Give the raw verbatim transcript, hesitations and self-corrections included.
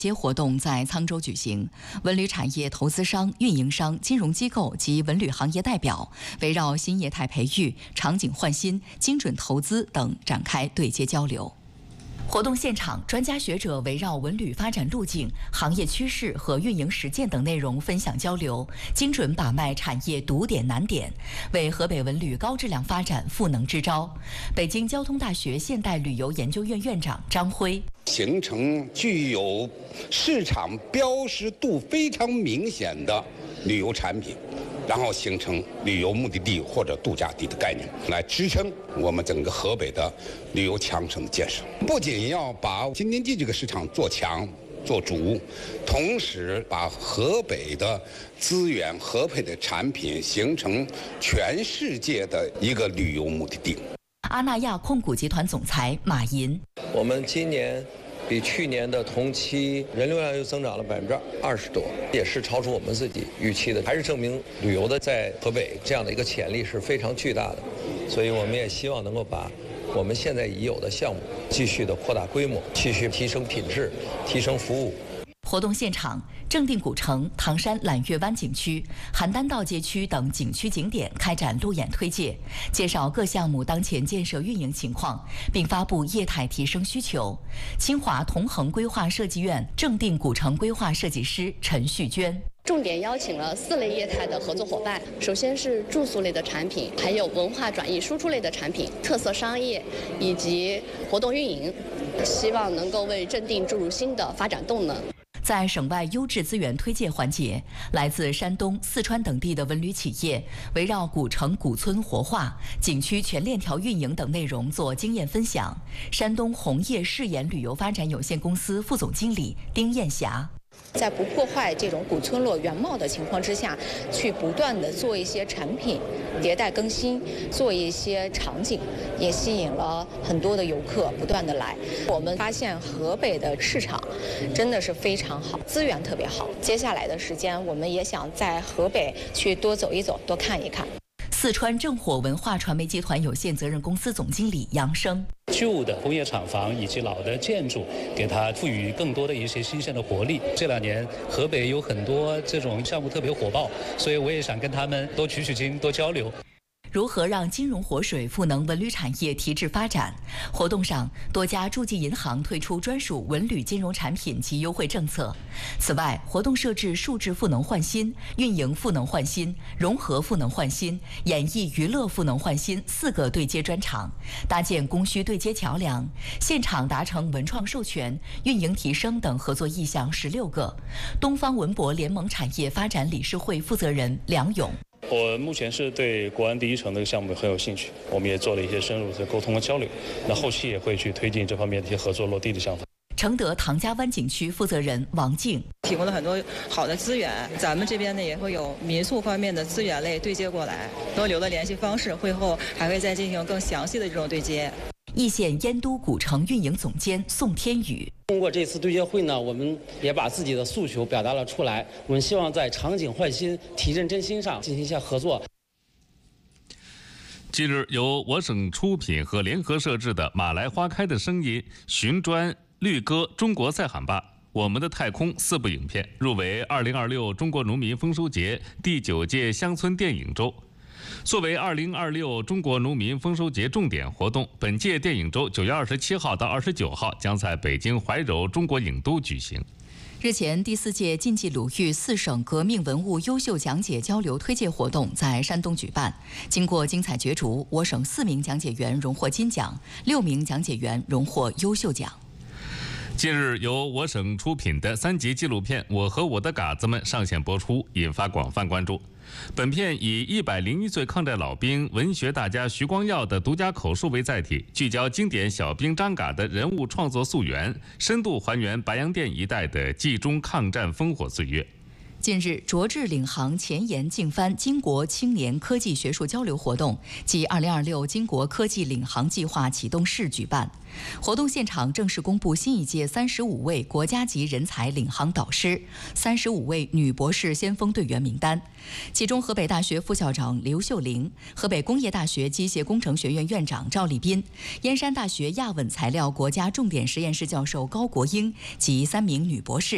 接活动在沧州举行，文旅产业投资商、运营商、金融机构及文旅行业代表围绕新业态培育、场景换新、精准投资等展开对接交流。活动现场，专家学者围绕文旅发展路径、行业趋势和运营实践等内容分享交流，精准把脉产业堵点难点，为河北文旅高质量发展赋能支招。北京交通大学现代旅游研究院院长张辉。 形成具有市场标识度非常明显的旅游产品，然后形成旅游目的地或者度假地的概念，来支撑我们整个河北的旅游强城的建设。不仅要把京津冀这个市场做强做主，同时把河北的资源、河北的产品形成全世界的一个旅游目的地。 阿那亚控股集团总裁马银， 我们今年比去年的同期人流量又增长了百分之二十多，也是超出我们自己预期的，还是证明旅游的在河北这样的一个潜力是非常巨大的，所以我们也希望能够把我们现在已有的项目继续的扩大规模，继续提升品质，提升服务。 活动现场，正定古城、唐山揽月湾景区、邯郸道街区等景区景点开展路演推介，介绍各项目当前建设运营情况，并发布业态提升需求。清华同恒规划设计院正定古城规划设计师陈旭娟。 重点邀请了四类业态的合作伙伴，首先是住宿类的产品，还有文化转移输出类的产品、特色商业以及活动运营，希望能够为正定注入新的发展动能。 在省外优质资源推介环节，来自山东、四川等地的文旅企业围绕古城古村活化、景区全链条运营等内容做经验分享。山东红叶饰演旅游发展有限公司副总经理丁艳霞。 在不破坏这种古村落原貌的情况之下，去不断的做一些产品迭代更新，做一些场景，也吸引了很多的游客不断的来。我们发现河北的市场真的是非常好，资源特别好。接下来的时间，我们也想在河北去多走一走，多看一看。 四川正火文化传媒集团有限责任公司总经理杨生。 旧的工业厂房以及老的建筑，给它赋予更多的一些新鲜的活力。这两年河北有很多这种项目特别火爆，所以我也想跟他们多取取经，多交流。 如何让金融活水赋能文旅产业提质发展？活动上，多家诸级银行推出专属文旅金融产品及优惠政策。此外，活动设置数字赋能换新、运营赋能换新、融合赋能换新、演艺娱乐赋能换新四个对接专场，搭建供需对接桥梁。现场达成文创授权、运营提升等合作意向十六个。东方文博联盟产业发展理事会负责人梁勇。 我目前是对国安第一城这个项目很有兴趣，我们也做了一些深入的沟通和交流。那后期也会去推进这方面的一些合作落地的想法。 承德唐家湾景区负责人王静提供了很多好的资源，咱们这边呢也会有民宿方面的资源类对接过来，都留了联系方式，会后还会再进行更详细的这种对接。 易县燕都古城运营总监宋天宇。 通过这次对接会呢，我们也把自己的诉求表达了出来。我们希望在场景换新、提振真心上进行一下合作。 近日，由我省出品和联合设置的《马来花开的声音》、寻专、绿歌、中国赛喊吧、我们的太空四部影片入围二零二六中国农民丰收节第九届乡村电影周。 作为二零二六中国农民丰收节重点活动，本届电影周九月二十七号到二十九号将在北京怀柔中国影都举行。 日前，第四届晋冀鲁豫四省革命文物优秀讲解交流推介活动在山东举办。经过精彩角逐，我省四名讲解员荣获金奖，六名讲解员荣获优秀奖。 近日，由我省出品的三集纪录片《我和我的嘎子们》上线播出，引发广泛关注。本片以一百零一岁抗战老兵、文学大家徐光耀的独家口述为载体，聚焦经典小兵张嘎的人物创作溯源，深度还原白洋淀一带的冀中抗战烽火岁月。 近日，卓智领航前沿竞帆金国青年科技学术交流活动暨二零二六金国科技领航计划启动式举办。活动现场正式公布新一届三十五位国家级人才领航导师、三十五位女博士先锋队员名单，其中河北大学副校长刘秀玲、河北工业大学机械工程学院院长赵立斌、燕山大学亚稳材料国家重点实验室教授高国英及三名女博士。